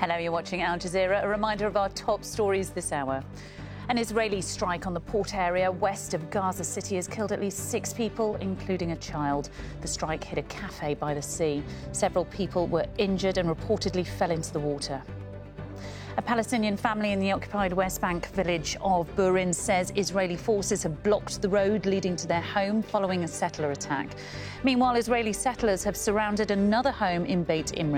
Hello, you're watching Al Jazeera. A reminder of our top stories this hour. An Israeli strike on the port area west of Gaza City has killed at least 6 people, including a child. The strike hit a cafe by the sea. Several people were injured and reportedly fell into the water. A Palestinian family in the occupied West Bank village of Burin says Israeli forces have blocked the road leading to their home following a settler attack. Meanwhile, Israeli settlers have surrounded another home in Beit Imre.